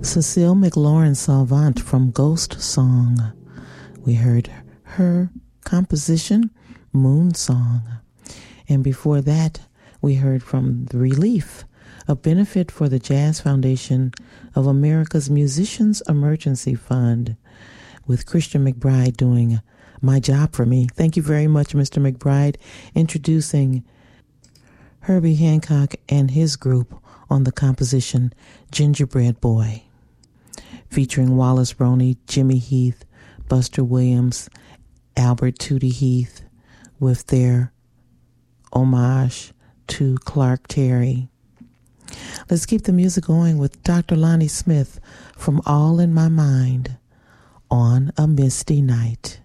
Cecile McLaurin Salvant from Ghost Song. We heard her composition, Moon Song. And before that, we heard from The Relief, a benefit for the Jazz Foundation of America's Musicians Emergency Fund, with Christian McBride doing My Job for Me. Thank you very much, Mr. McBride, introducing Herbie Hancock and his group on the composition Gingerbread Boy, featuring Wallace Roney, Jimmy Heath, Buster Williams, Albert Tootie Heath, with their homage to Clark Terry. Let's keep the music going with Dr. Lonnie Smith from All in My Mind, On a Misty Night.